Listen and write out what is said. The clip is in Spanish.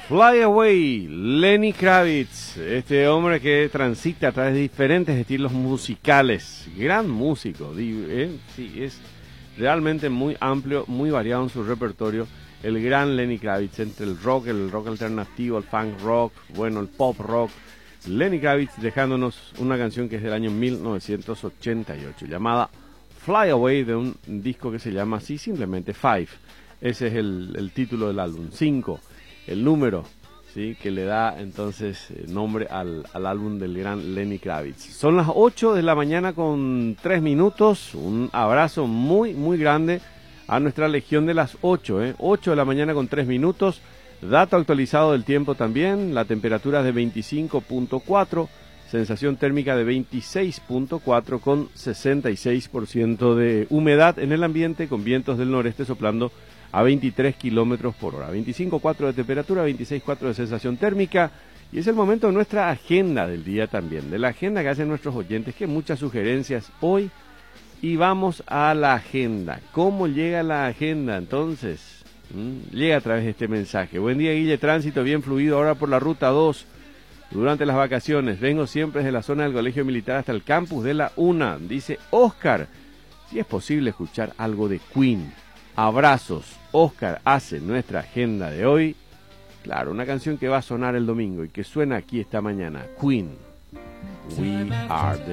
Fly Away, Lenny Kravitz, este hombre que transita a través de diferentes estilos musicales, gran músico, sí, es realmente muy amplio, muy variado en su repertorio, el gran Lenny Kravitz, entre el rock alternativo, el funk rock, bueno, el pop rock, Lenny Kravitz dejándonos una canción que es del año 1988, llamada Fly Away, de un disco que se llama así, simplemente Five, ese es el título del álbum, 5. El número, ¿sí?, que le da entonces nombre al álbum del gran Lenny Kravitz. Son las 8 de la mañana con 3 minutos. Un abrazo muy, muy grande a nuestra legión de las 8. 8 de la mañana con 3 minutos. Dato actualizado del tiempo también. La temperatura es de 25.4. Sensación térmica de 26.4 con 66% de humedad en el ambiente, con vientos del noreste soplando a 23 kilómetros por hora, 25.4 de temperatura, 26.4 de sensación térmica, y es el momento de nuestra agenda del día también, de la agenda que hacen nuestros oyentes, que muchas sugerencias hoy, y vamos a la agenda. ¿Cómo llega la agenda entonces? Llega a través de este mensaje. Buen día, Guille, tránsito bien fluido ahora por la ruta 2, durante las vacaciones, vengo siempre desde la zona del Colegio Militar hasta el campus de la UNA, dice Oscar, si es posible escuchar algo de Queen. Abrazos, Oscar hace nuestra agenda de hoy. Claro, una canción que va a sonar el domingo y que suena aquí esta mañana. Queen, We Are the